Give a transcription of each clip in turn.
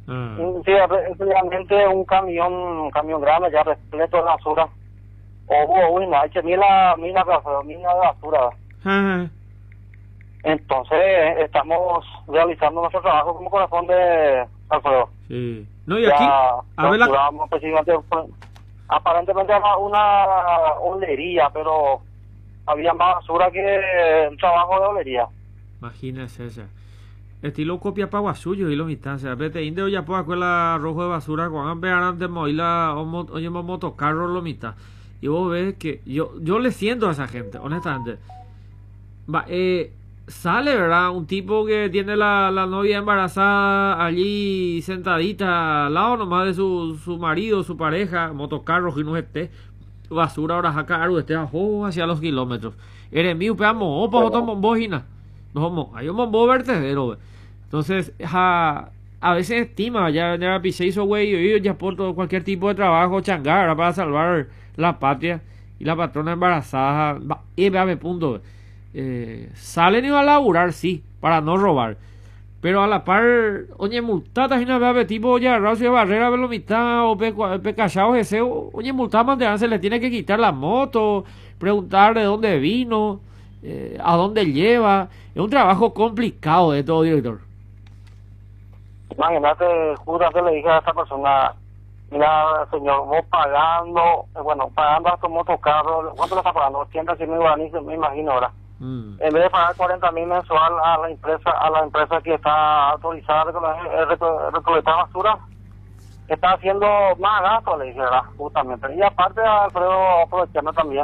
Ah, Sí, realmente un camión grande ya repleto de basura. Uy, no, hay que mina de basura. ah, Entonces, estamos realizando nuestro trabajo como corresponde, Alfredo. sí. No, y aquí, Ya a ver la... clausuramos precisamente, aparentemente era una olería, pero había más basura que el trabajo de olería. Imagínese ese. Estilo copia pa suyo y lo instancia. Vete, inde ya puedo la rojo de basura cuando vean antes moila oye motocarro lo mitad. Y vos ves que yo le siento a esa gente, honestamente. Va, sale, ¿verdad? Un tipo que tiene la novia embarazada allí sentadita al lado nomás de su marido, su pareja, motocarro que no esté. Basura ahora acá, esté hacia los kilómetros. Eres mío, peamos, opa, otro bombojina. No, hay un bombo vertedero, entonces, a veces estima, ya pisé hizo güey, yo ya por todo, cualquier tipo de trabajo, changar, para salvar la patria y la patrona embarazada, y veame punto. Salen y van a laburar, sí, para no robar. Pero a la par, oye, multatas y una vez tipo ya raso de barrera velo mitad o pecachao ese, oye, multatas se le tiene que quitar la moto, preguntar de dónde vino, a dónde lleva. Es un trabajo complicado de todo, director. Imagínate, justamente le dije a esa persona, mira, señor, vos pagando, pagando a tu motocarro, ¿cuánto le está pagando? 100 mil guaraníes, me imagino, ¿verdad? En vez de pagar 40.000 mensual a la empresa que está autorizada a recolectar basura, está haciendo más gasto, le dije, ¿verdad? Justamente. Y aparte, Alfredo, aprovechando también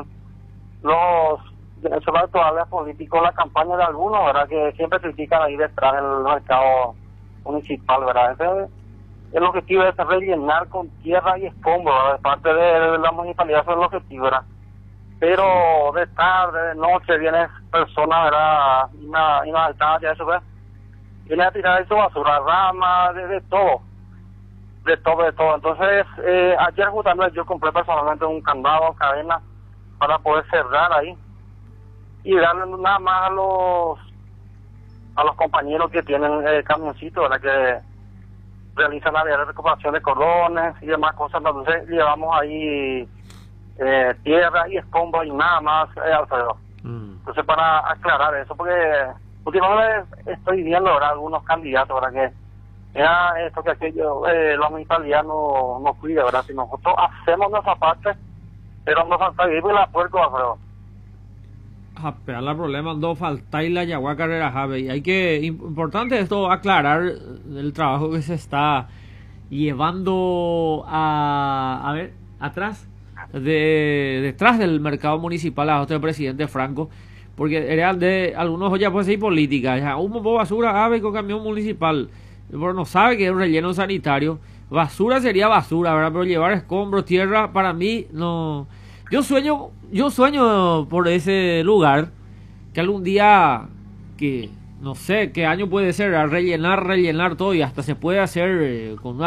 los actuales políticos, la campaña de algunos, ¿verdad? Que siempre critican ahí detrás del mercado municipal, ¿verdad? Entonces, el objetivo es rellenar con tierra y escombros, ¿verdad? De parte de la municipalidad, eso es el objetivo, ¿verdad? Pero de tarde, de noche, vienen personas, ¿verdad? Inadaptadas, ya eso, ¿verdad? Vienen a tirar eso basura, ramas, de todo. De todo. Entonces, ayer justamente yo compré personalmente un candado, cadena, para poder cerrar ahí. Y darle nada más a los compañeros que tienen camioncitos, ¿verdad? Que realizan la de recuperación de cordones y demás cosas. Entonces, llevamos ahí tierra y escombros y nada más, Alfredo. Entonces, para aclarar eso, porque últimamente estoy viendo ahora algunos candidatos, ¿verdad? Que era esto que aquello, la municipalidad no cuida, ¿verdad? Si nosotros hacemos nuestra parte, pero nos falta vivir la puerta, Alfredo. Pero la problema no falta y la yagua carrera jave y hay que importante esto aclarar el trabajo que se está llevando a ver atrás detrás del mercado municipal a otro presidente Franco, porque era de algunos ya puede ser política, ya un bombo basura ave con camión municipal, pero no sabe que es un relleno sanitario. Basura sería basura, ¿verdad? Pero llevar escombros, tierra, para mí no. Yo sueño por ese lugar, que algún día, que no sé qué año puede ser, a rellenar todo y hasta se puede hacer con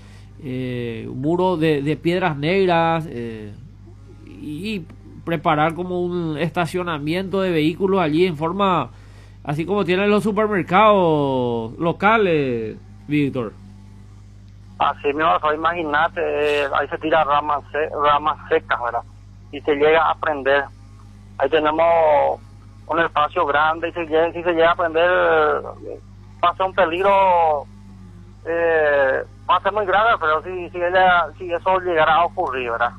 un muro de piedras negras y preparar como un estacionamiento de vehículos allí en forma, así como tienen los supermercados locales, Víctor. Así mismo, imagínate, ahí se tira ramas secas, ¿verdad? Y se llega a prender. Ahí tenemos un espacio grande y si se llega a prender, pasa un peligro, va a ser muy grave, pero si eso llegara a ocurrir, ¿verdad?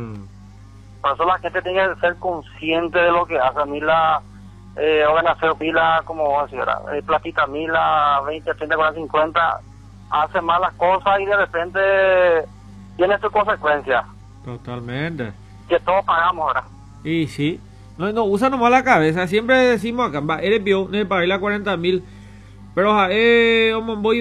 Por eso la gente tiene que ser consciente de lo que hace. A mí la organización Pila, como así, ¿verdad? Platita Mila, 20, 30, 40, 50, hace malas cosas y de repente tiene sus consecuencias. Totalmente. Que todos pagamos ahora. Y sí, no usa nomás la cabeza. Siempre decimos acá, eres vio, ne para ir a 40.000. Pero voy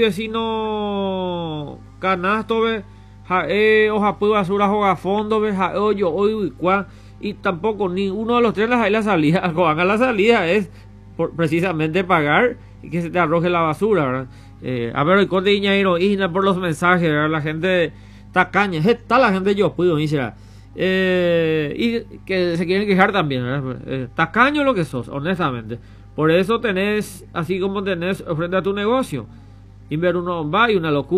vecino canasto, ve, oja pues basura juega fondo, ve, hoy y tampoco ni uno de los tres hay la salida. Cuando hagan la salida es precisamente pagar y que se te arroje la basura, ¿verdad? A ver, con Iña por los mensajes, ¿verdad? La gente tacaña, está la gente yo puedo, dice. Y que se quieren quejar también, ¿verdad? Tacaño lo que sos, honestamente. Por eso tenés, así como tenés frente a tu negocio, y ver uno va y una locura.